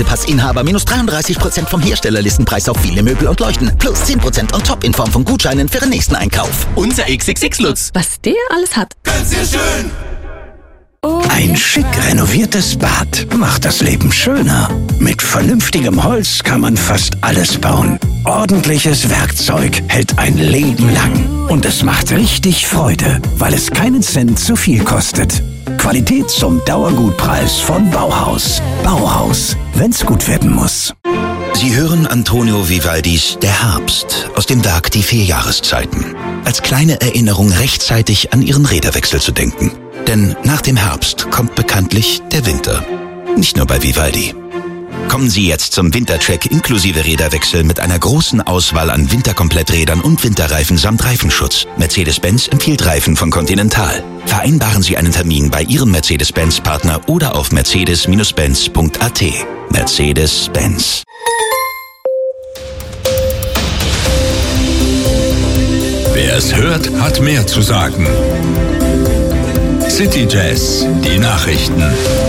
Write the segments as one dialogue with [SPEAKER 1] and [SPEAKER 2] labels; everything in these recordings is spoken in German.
[SPEAKER 1] Passinhaber minus 33% vom Herstellerlistenpreis auf viele Möbel und Leuchten. Plus 10% on top in Form von Gutscheinen für den nächsten Einkauf.
[SPEAKER 2] Unser XXX-Lutz.
[SPEAKER 3] Was der alles hat.
[SPEAKER 2] Ganz sehr schön.
[SPEAKER 4] Ein schick renoviertes Bad macht das Leben schöner. Mit vernünftigem Holz kann man fast alles bauen. Ordentliches Werkzeug hält ein Leben lang. Und es macht richtig Freude, weil es keinen Cent zu viel kostet. Qualität zum Dauergutpreis von Bauhaus. Bauhaus, wenn's gut werden muss.
[SPEAKER 5] Sie hören Antonio Vivaldis Der Herbst aus dem Werk Die 4 Jahreszeiten. Als kleine Erinnerung rechtzeitig an Ihren Räderwechsel zu denken. Denn nach dem Herbst kommt bekanntlich der Winter. Nicht nur bei Vivaldi. Kommen Sie jetzt zum Wintercheck inklusive Räderwechsel mit einer großen Auswahl an Winterkompletträdern und Winterreifen samt Reifenschutz. Mercedes-Benz empfiehlt Reifen von Continental. Vereinbaren Sie einen Termin bei Ihrem Mercedes-Benz-Partner oder auf mercedes-benz.at. Mercedes-Benz.
[SPEAKER 6] Wer es hört, hat mehr zu sagen. City Jazz, die Nachrichten.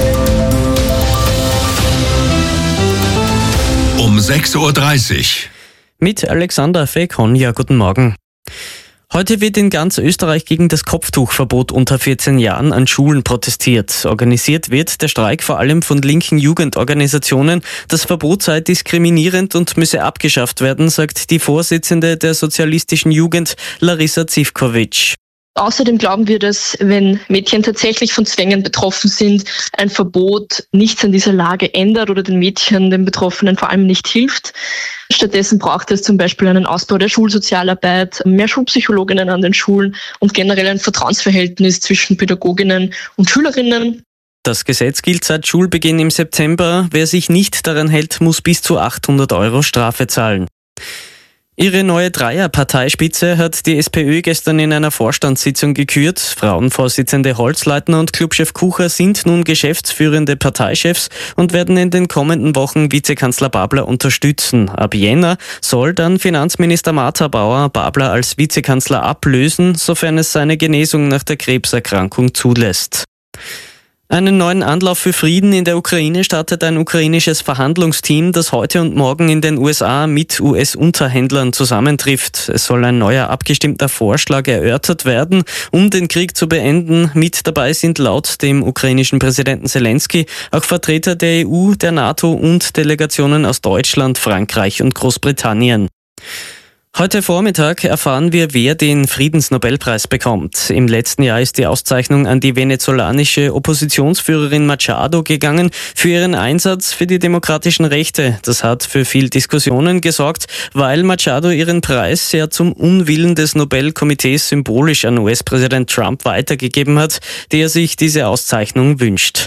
[SPEAKER 6] Um 6:30 Uhr.
[SPEAKER 7] Mit Alexander Fekonja, guten Morgen. Heute wird in ganz Österreich gegen das Kopftuchverbot unter 14 Jahren an Schulen protestiert. Organisiert wird der Streik vor allem von linken Jugendorganisationen. Das Verbot sei diskriminierend und müsse abgeschafft werden, sagt die Vorsitzende der sozialistischen Jugend, Larissa Zivkovic.
[SPEAKER 8] Außerdem glauben wir, dass wenn Mädchen tatsächlich von Zwängen betroffen sind, ein Verbot nichts an dieser Lage ändert oder den Mädchen, den Betroffenen vor allem nicht hilft. Stattdessen braucht es zum Beispiel einen Ausbau der Schulsozialarbeit, mehr Schulpsychologinnen an den Schulen und generell ein Vertrauensverhältnis zwischen Pädagoginnen und Schülerinnen.
[SPEAKER 7] Das Gesetz gilt seit Schulbeginn im September. Wer sich nicht daran hält, muss bis zu 800 € Strafe zahlen. Ihre neue Dreierparteispitze hat die SPÖ gestern in einer Vorstandssitzung gekürt. Frauenvorsitzende Holzleitner und Clubchef Kucher sind nun geschäftsführende Parteichefs und werden in den kommenden Wochen Vizekanzler Babler unterstützen. Ab Jänner soll dann Finanzminister Martha Bauer Babler als Vizekanzler ablösen, sofern es seine Genesung nach der Krebserkrankung zulässt. Einen neuen Anlauf für Frieden in der Ukraine startet ein ukrainisches Verhandlungsteam, das heute und morgen in den USA mit US-Unterhändlern zusammentrifft. Es soll ein neuer abgestimmter Vorschlag erörtert werden, um den Krieg zu beenden. Mit dabei sind laut dem ukrainischen Präsidenten Zelensky auch Vertreter der EU, der NATO und Delegationen aus Deutschland, Frankreich und Großbritannien. Heute Vormittag erfahren wir, wer den Friedensnobelpreis bekommt. Im letzten Jahr ist die Auszeichnung an die venezolanische Oppositionsführerin Machado gegangen für ihren Einsatz für die demokratischen Rechte. Das hat für viel Diskussionen gesorgt, weil Machado ihren Preis ja zum Unwillen des Nobelkomitees symbolisch an US-Präsident Trump weitergegeben hat, der sich diese Auszeichnung wünscht.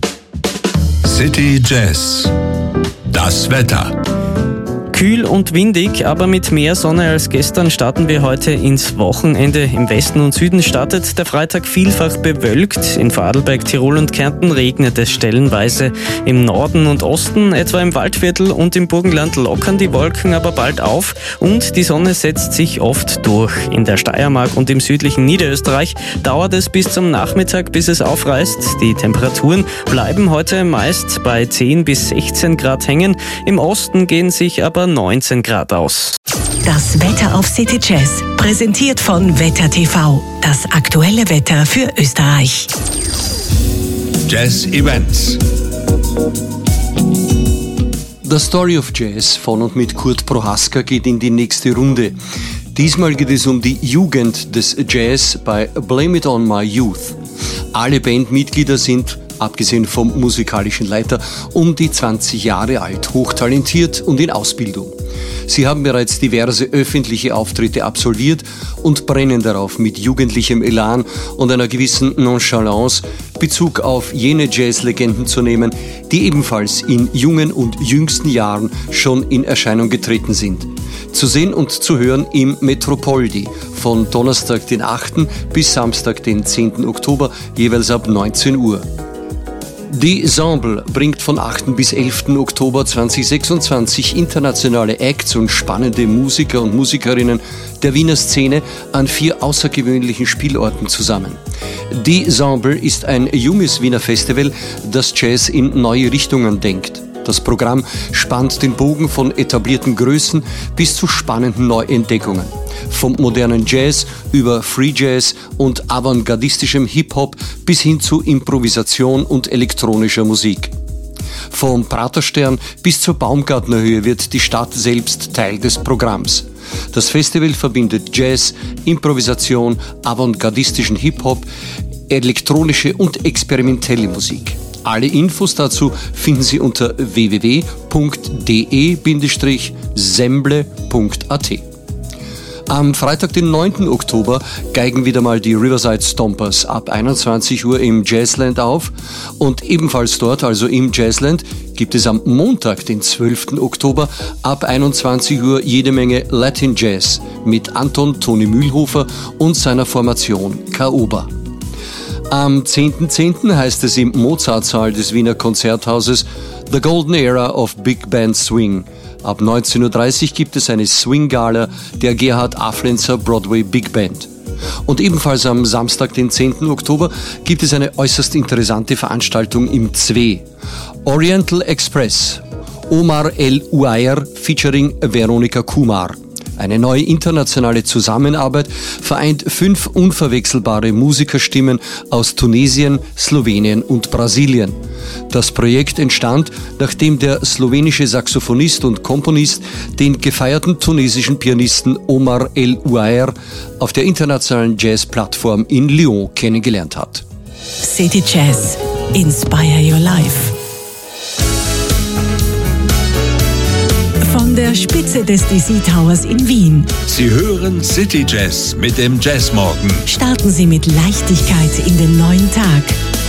[SPEAKER 6] City Jazz. Das Wetter.
[SPEAKER 7] Kühl und windig, aber mit mehr Sonne als gestern starten wir heute ins Wochenende. Im Westen und Süden startet der Freitag vielfach bewölkt. In Vorarlberg, Tirol und Kärnten regnet es stellenweise. Im Norden und Osten, etwa im Waldviertel und im Burgenland, lockern die Wolken aber bald auf und die Sonne setzt sich oft durch. In der Steiermark und im südlichen Niederösterreich dauert es bis zum Nachmittag, bis es aufreißt. Die Temperaturen bleiben heute meist bei 10 bis 16 Grad hängen. Im Osten gehen sich aber 19 Grad aus.
[SPEAKER 9] Das Wetter auf City Jazz, präsentiert von Wetter TV. Das aktuelle Wetter für Österreich.
[SPEAKER 6] Jazz Events.
[SPEAKER 10] The Story of Jazz von und mit Kurt Prohaska geht in die nächste Runde. Diesmal geht es um die Jugend des Jazz bei Blame It On My Youth. Alle Bandmitglieder sind, abgesehen vom musikalischen Leiter, um die 20 Jahre alt, hochtalentiert und in Ausbildung. Sie haben bereits diverse öffentliche Auftritte absolviert und brennen darauf, mit jugendlichem Elan und einer gewissen Nonchalance Bezug auf jene Jazzlegenden zu nehmen, die ebenfalls in jungen und jüngsten Jahren schon in Erscheinung getreten sind. Zu sehen und zu hören im Metropoldi von Donnerstag, den 8. bis Samstag, den 10. Oktober, jeweils ab 19 Uhr. Die Ensemble bringt von 8. bis 11. Oktober 2026 internationale Acts und spannende Musiker und Musikerinnen der Wiener Szene an 4 außergewöhnlichen Spielorten zusammen. Die Ensemble ist ein junges Wiener Festival, das Jazz in neue Richtungen denkt. Das Programm spannt den Bogen von etablierten Größen bis zu spannenden Neuentdeckungen. Vom modernen Jazz über Free Jazz und avantgardistischem Hip-Hop bis hin zu Improvisation und elektronischer Musik. Vom Praterstern bis zur Baumgartnerhöhe wird die Stadt selbst Teil des Programms. Das Festival verbindet Jazz, Improvisation, avantgardistischen Hip-Hop, elektronische und experimentelle Musik. Alle Infos dazu finden Sie unter www.de-semble.at. Am Freitag, den 9. Oktober, geigen wieder mal die Riverside Stompers ab 21 Uhr im Jazzland auf. Und ebenfalls dort, also im Jazzland, gibt es am Montag, den 12. Oktober, ab 21 Uhr jede Menge Latin Jazz mit Anton Toni Mühlhofer und seiner Formation Caoba. Am 10.10. heißt es im Mozartsaal des Wiener Konzerthauses The Golden Era of Big Band Swing. Ab 19.30 Uhr gibt es eine Swing-Gala der Gerhard Aflenzer Broadway Big Band. Und ebenfalls am Samstag, den 10. Oktober, gibt es eine äußerst interessante Veranstaltung im ZWE. Oriental Express, Omar El Uair featuring Veronika Kumar. Eine neue internationale Zusammenarbeit vereint 5 unverwechselbare Musikerstimmen aus Tunesien, Slowenien und Brasilien. Das Projekt entstand, nachdem der slowenische Saxophonist und Komponist den gefeierten tunesischen Pianisten Omar El Uair auf der internationalen Jazz-Plattform in Lyon kennengelernt hat.
[SPEAKER 9] City Jazz. Inspire your life. Von der Spitze des DC Towers in Wien.
[SPEAKER 6] Sie hören City Jazz mit dem Jazzmorgen.
[SPEAKER 9] Starten Sie mit Leichtigkeit in den neuen Tag.